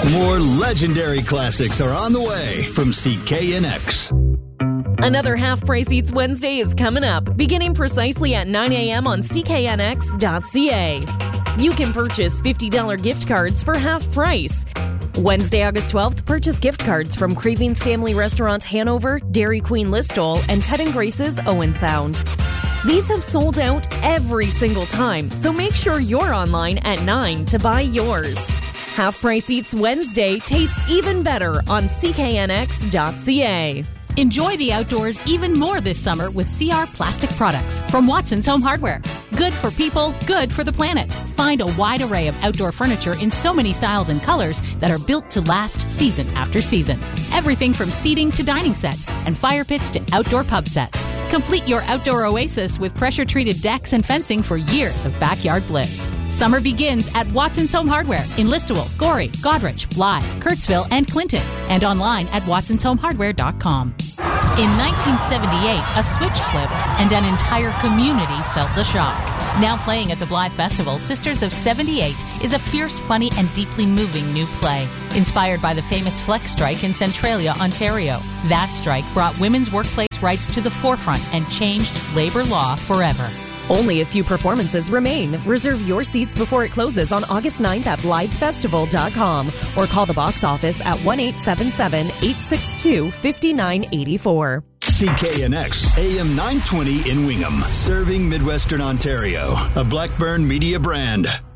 More legendary classics are on the way from CKNX. Another Half Price Eats Wednesday is coming up, beginning precisely at 9 a.m. on cknx.ca. You can purchase $50 gift cards for half price. Wednesday, August 12th, purchase gift cards from Cravings Family Restaurant Hanover, Dairy Queen Listowel, and Ted & Grace's Owen Sound. These have sold out every single time, so make sure you're online at 9 to buy yours. Half Price Eats Wednesday tastes even better on cknx.ca. Enjoy the outdoors even more this summer with CR Plastic Products from Watson's Home Hardware. Good for people, good for the planet. Find a wide array of outdoor furniture in so many styles and colors that are built to last season after season. Everything from seating to dining sets and fire pits to outdoor pub sets. Complete your outdoor oasis with pressure-treated decks and fencing for years of backyard bliss. Summer begins at Watson's Home Hardware in Listowel, Gorey, Goderich, Blythe, Kirksville, and Clinton, and online at watsonshomehardware.com. In 1978, a switch flipped and an entire community felt the shock. Now playing at the Blythe Festival, Sisters of 78 is a fierce, funny, and deeply moving new play. Inspired by the famous Flex Strike in Centralia, Ontario. That strike brought women's workplace rights to the forefront and changed labor law forever. Only a few performances remain. Reserve your seats before it closes on August 9th at BlytheFestival.com or call the box office at 1-877-862-5984. CKNX AM 920 in Wingham, serving Midwestern Ontario, a Blackburn Media brand.